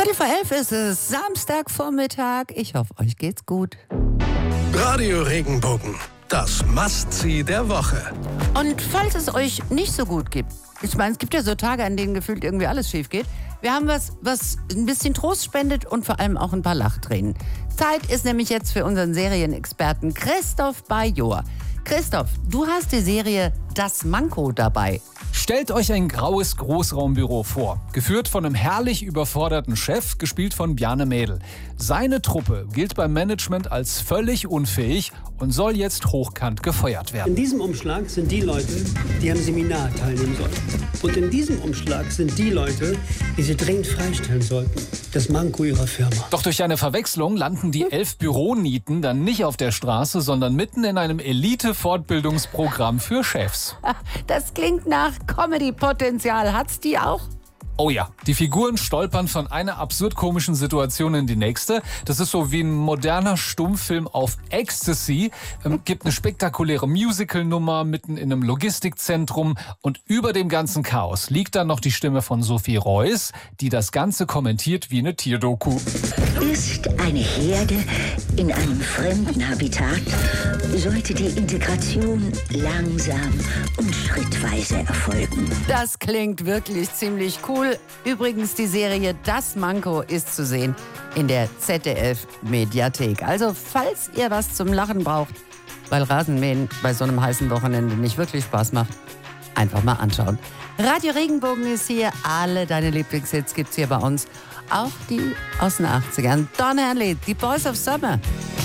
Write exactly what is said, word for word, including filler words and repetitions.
Viertel vor elf ist es, Samstagvormittag. Ich hoffe, euch geht's gut. Radio Regenbogen, das Must-See der Woche. Und falls es euch nicht so gut gibt, ich meine, es gibt ja so Tage, an denen gefühlt irgendwie alles schief geht. Wir haben was, was ein bisschen Trost spendet und vor allem auch ein paar Lachtränen. Zeit ist nämlich jetzt für unseren Serienexperten Christoph Bajor. Christoph, du hast die Serie Das Manko dabei. Stellt euch ein graues Großraumbüro vor, geführt von einem herrlich überforderten Chef, gespielt von Bjarne Mädel. Seine Truppe gilt beim Management als völlig unfähig und soll jetzt hochkant gefeuert werden. In diesem Umschlag sind die Leute, die am Seminar teilnehmen sollten. Und in diesem Umschlag sind die Leute, die sie dringend freistellen sollten. Das Manko ihrer Firma. Doch durch eine Verwechslung landen die elf Büronieten dann nicht auf der Straße, sondern mitten in einem Elite-Fortbildungsprogramm für Chefs. Das klingt nach Comedy-Potenzial. Hat's die auch? Oh ja, die Figuren stolpern von einer absurd komischen Situation in die nächste. Das ist so wie ein moderner Stummfilm auf Ecstasy. Ähm, gibt eine spektakuläre Musical-Nummer mitten in einem Logistikzentrum. Und über dem ganzen Chaos liegt dann noch die Stimme von Sophie Reuss, die das Ganze kommentiert wie eine Tierdoku. Ist eine Herde in einem fremden Habitat, sollte die Integration langsam und schrittweise erfolgen. Das klingt wirklich ziemlich cool. Übrigens, die Serie Das Manko ist zu sehen in der Z D F-Mediathek. Also, falls ihr was zum Lachen braucht, weil Rasenmähen bei so einem heißen Wochenende nicht wirklich Spaß macht, einfach mal anschauen. Radio Regenbogen ist hier. Alle deine Lieblingshits gibt's hier bei uns. Auch die aus den achtzigern. Don Henley, die Boys of Summer.